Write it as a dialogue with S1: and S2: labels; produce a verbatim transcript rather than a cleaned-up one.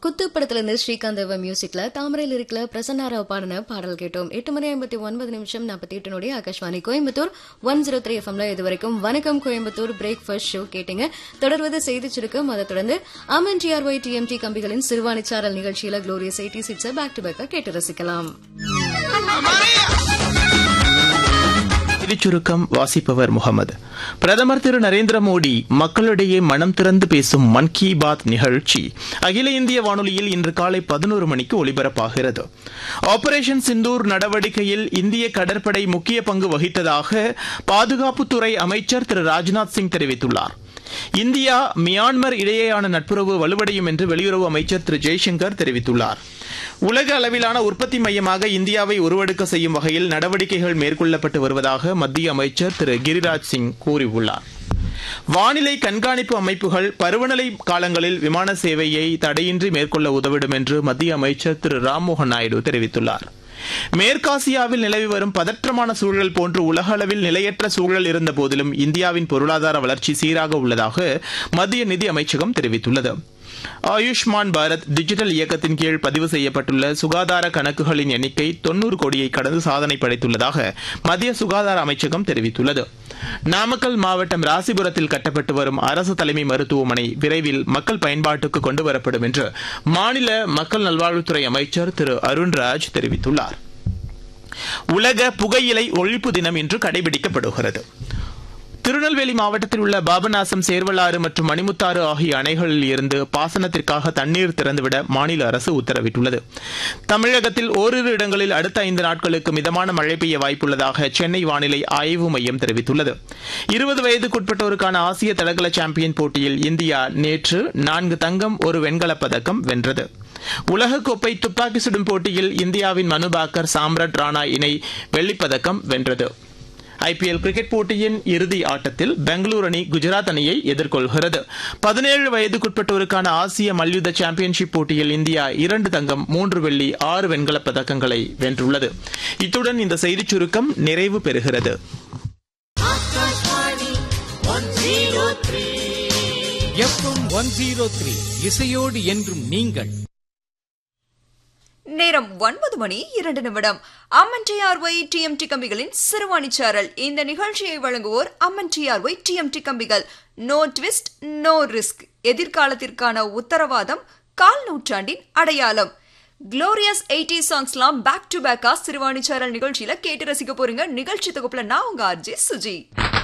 S1: குத்து படத்துல இருந்து ஸ்ரீகாந்த் தேவ மியூசிக்ல தாமரையில் இருக்கல பிரசன்னாராவ் பாடின பாடல் கேட்டோம். எட்டு மணி ஐம்பத்தி ஒன்பது நிமிஷம் நாற்பத்தி எட்டு நொடி Akashvani Coimbatore one zero three எஃப்எம்ல இது வரைக்கும் வணக்கம் கோயம்புத்தூர் பிரேக்ஃபாஸ்ட் ஷோ கேட்டீங்க. தொடர்வது செய்தி சுருக்கம். அதை தொடர்ந்து அமன் டிஆர்ஒய் டிஎம்டி கம்பிகளின் சிறுவாணிச்சாரல் நிகழ்ச்சியில glorious eighty six pack to பேக்கா கேட்டு ரசிக்கலாம்.
S2: சுருக்கம் வாசிப்பவர் முகமது. பிரதமர் திரு நரேந்திர மோடி மக்களிடையே மனம் திறந்து பேசும் மன் கி பாத் நிகழ்ச்சி அகில இந்திய வானொலியில் இன்று காலை பதினோரு மணிக்கு ஒலிபரப்பாகிறது. ஆபரேஷன் சிந்தூர் நடவடிக்கையில் இந்திய கடற்படை முக்கிய பங்கு வகித்ததாக பாதுகாப்புத்துறை அமைச்சர் திரு ராஜ்நாத் சிங் தெரிவித்துள்ளார். இந்தியா மியான்மர் இடையேயான நட்புறவு வலுவடையும் என்று வெளியுறவு அமைச்சர் திரு ஜெய்சங்கர் தெரிவித்துள்ளார். உலக அளவிலான உற்பத்தி மையமாக இந்தியாவை உருவெடுக்க செய்யும் வகையில் நடவடிக்கைகள் மேற்கொள்ளப்பட்டு வருவதாக மத்திய அமைச்சர் திரு கிரிராஜ் சிங் கூறியுள்ளார். வானிலை கண்காணிப்பு அமைப்புகள் பருவநிலை காலங்களில் விமான சேவையை தடையின்றி மேற்கொள்ள உதவிடும் என்று மத்திய அமைச்சர் திரு ராம்மோகன் நாயுடு தெரிவித்துள்ளார். மேற்காசியாவில் நிலவி வரும் பதற்றமான சூழல் போன்று உலக அளவில் நிலையற்ற சூழல் இருந்த போதிலும் இந்தியாவின் பொருளாதார வளர்ச்சி சீராக உள்ளதாக மத்திய நிதி அமைச்சகம் தெரிவித்துள்ளது. ஆயுஷ்மான் பாரத் டிஜிட்டல் இயக்கத்தின் கீழ் பதிவு செய்யப்பட்டுள்ள சுகாதார கணக்குகளின் எண்ணிக்கை தொன்னூறு கோடியை கடந்து சாதனை படைத்துள்ளதாக மத்திய சுகாதார அமைச்சகம் தெரிவித்துள்ளது. நாமக்கல் மாவட்டம் ராசிபுரத்தில் கட்டப்பட்டு வரும் அரசு தலைமை மருத்துவமனை விரைவில் மக்கள் பயன்பாட்டுக்கு கொண்டுவரப்படும் என்று மாநில மக்கள் நல்வாழ்வுத்துறை அமைச்சர் திரு அருண்ராஜ் தெரிவித்துள்ளார். உலக புகையிலை ஒழிப்பு தினம் இன்று கடைபிடிக்கப்படுகிறது. திருநெல்வேலி மாவட்டத்தில் உள்ள பாபநாசம், சேர்வலாறு மற்றும் மணிமுத்தாறு ஆகிய அணைகளில் இருந்து பாசனத்திற்காக தண்ணீர் திறந்துவிட மாநில அரசு உத்தரவிட்டுள்ளது. தமிழகத்தில் ஓரிரு இடங்களில் அடுத்த ஐந்து நாட்களுக்கு மிதமான மழை பெய்ய வாய்ப்புள்ளதாக சென்னை வானிலை ஆய்வு மையம் தெரிவித்துள்ளது. இருபது வயதுக்குட்பட்டோருக்கான ஆசிய தடகள சாம்பியன் போட்டியில் இந்தியா நேற்று நான்கு தங்கம் ஒரு வெண்கலப் பதக்கம் வென்றது. உலகக்கோப்பை துப்பாக்கி சுடும் போட்டியில் இந்தியாவின் மனு பாக்கர், சாம்ராட் ராணா இணை வெள்ளிப்பதக்கம் வென்றது. ஐபிஎல் கிரிக்கெட் போட்டியின் இறுதி ஆட்டத்தில் பெங்களூரு அணி குஜராத் அணியை எதிர்கொள்கிறது. பதினேழு வயதுக்குட்பட்டோருக்கான ஆசிய மல்யுத்த சாம்பியன்ஷிப் போட்டியில் இந்தியா இரண்டு தங்கம், மூன்று வெள்ளி, ஆறு வெண்கலப் பதக்கங்களை வென்றுள்ளது. இத்துடன் இந்த செய்திச் சுருக்கம் நிறைவு பெறுகிறது.
S3: இசையோடு என்றும் நீங்கள்.
S4: நேரம் ஒன்பது மணி இரண்டு நிமிடம். அம்மன் டிஆர்ஒய் டிஎம்டி கம்பிகளின் சிறுவாணிச்சாரல். இந்த நிகழ்ச்சியை வழங்குவோர் அம்மன் டிஆர்ஒய் டிஎம்டி கம்பிகள். நோ ட்விஸ்ட் நோ ரிஸ்க், எதிர்காலத்திற்கான உத்தரவாதம், கால் நூற்றாண்டின் அடையாளம். குளோரியஸ் எயிட்டி சாங்ஸ்லாம் பேக் டு பேக்கா சிறுவாணிச்சாரல் நிகழ்ச்சியில கேட்டு ரசிக்க போறீங்க. நிகழ்ச்சி தொகுப்புல நான் உங்க ஆர்ஜே சுஜி.